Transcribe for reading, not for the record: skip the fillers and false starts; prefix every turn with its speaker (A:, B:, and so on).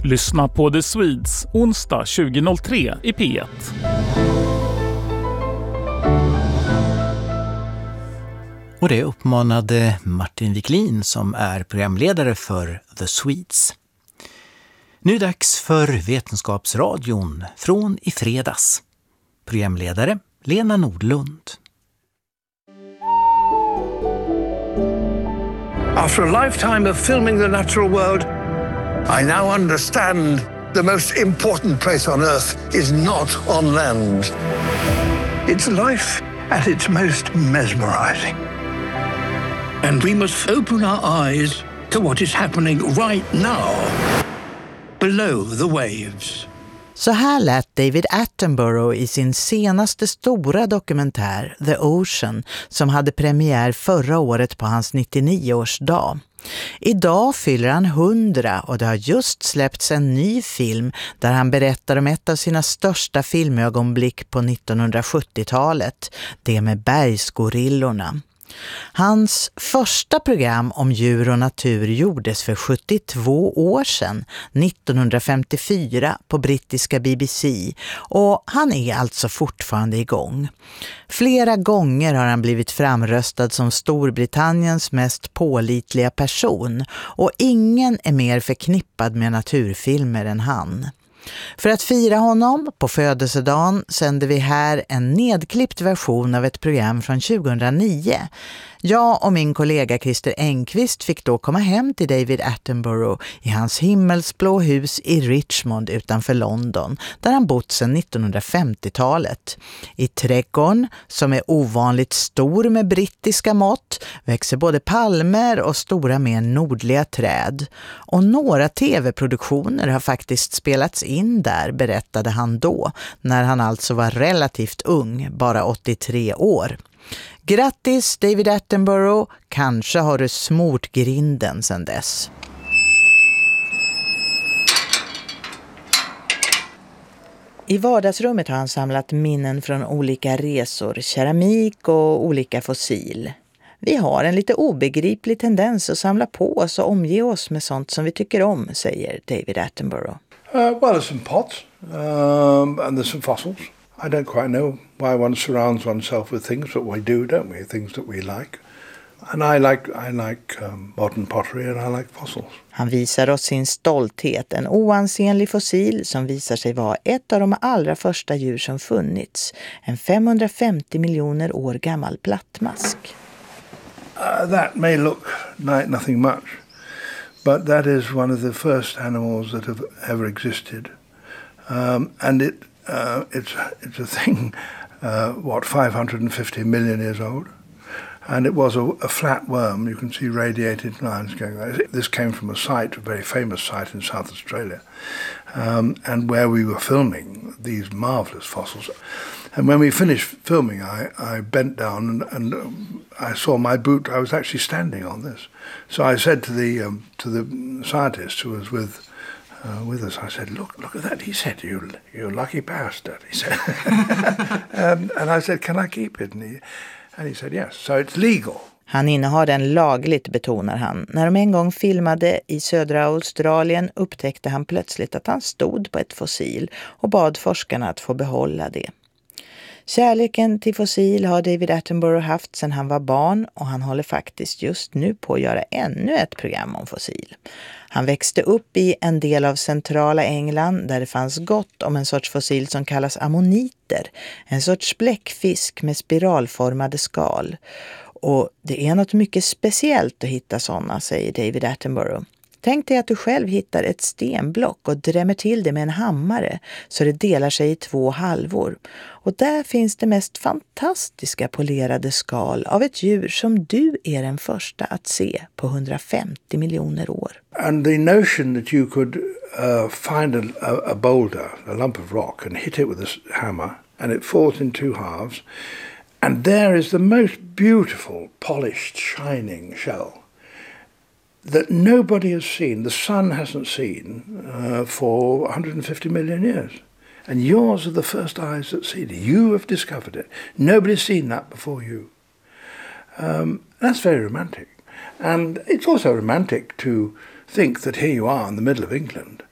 A: Lyssna på The Swedes onsdag 20.03 i P1.
B: Och det uppmanade Martin Wiklin som är programledare för The Swedes. Nu är det dags för Vetenskapsradion från i fredags. Programledare Lena Nordlund.
C: After a lifetime of filming the natural world, I now understand the most important place on Earth is not on land. It's life at its most mesmerizing. And we must open our eyes to what is happening right now, below the waves.
D: Så här lät David Attenborough i sin senaste stora dokumentär The Ocean som hade premiär förra året på hans 99-årsdag. Idag fyller han 100 och det har just släppts en ny film där han berättar om ett av sina största filmögonblick på 1970-talet, det med bergsgorillorna. Hans första program om djur och natur gjordes för 72 år sedan, 1954, på brittiska BBC, och han är alltså fortfarande igång. Flera gånger har han blivit framröstad som Storbritanniens mest pålitliga person, och ingen är mer förknippad med naturfilmer än han. För att fira honom på födelsedagen sänder vi här en nedklippt version av ett program från 2009. Jag och min kollega Christer Engqvist fick då komma hem till David Attenborough i hans himmelsblå hus i Richmond utanför London, där han bott sedan 1950-talet. I trädgården, som är ovanligt stor med brittiska mått, växer både palmer och stora mer nordliga träd. Och några tv-produktioner har faktiskt spelats in där, berättade han då, när han alltså var relativt ung, bara 83 år. Grattis David Attenborough, kanske har du smort grinden sedan dess. I vardagsrummet har han samlat minnen från olika resor, keramik och olika fossil. Vi har en lite obegriplig tendens att samla på oss och omge oss med sånt som vi tycker om, säger David Attenborough.
C: Well, there's some pots and there's some fossils. I don't quite know why one surrounds oneself with things, but we do, don't we? Things that we like. And I like modern pottery and I like fossils.
D: Han visar oss sin stolthet, en oansenlig fossil som visar sig vara ett av de allra första djur som funnits. En 550 miljoner år gammal plattmask.
C: That may look like nothing much, but that is one of the first animals that have ever existed. And it's a thing, 550 million years old. And it was a flat worm. You can see radiated lines going there. This came from a site, a very famous site in South Australia, and where we were filming these marvellous fossils. And when we finished filming, I bent down and I saw my boot. I was actually standing on this. So I said to the scientist who was with us, I said, look at that. He said, you lucky bastard, he said. And I said, can I keep it? And he said, yes. So it's legal.
D: Han innehar den lagligt, betonar han. När de en gång filmade i södra Australien upptäckte han plötsligt att han stod på ett fossil och bad forskarna att få behålla det. Kärleken till fossil har David Attenborough haft sedan han var barn, och han håller faktiskt just nu på att göra ännu ett program om fossil. Han växte upp i en del av centrala England där det fanns gott om en sorts fossil som kallas ammoniter, en sorts bläckfisk med spiralformade skal. Och det är något mycket speciellt att hitta sådana, säger David Attenborough. Tänk dig att du själv hittar ett stenblock och drämmer till det med en hammare så det delar sig i 2 halvor. Och där finns det mest fantastiska polerade skal av ett djur som du är den första att se på 150 miljoner år.
C: And the notion that you could find a boulder, a lump of rock, and hit it with a hammer, and it falls in 2 halves, and there is the most beautiful, polished, shining shell that nobody has seen, the sun hasn't seen for 150 million years. And yours are the first eyes that see it. You have discovered it. Nobody's seen that before you. That's very romantic. And it's also romantic to think that here you are in the middle of England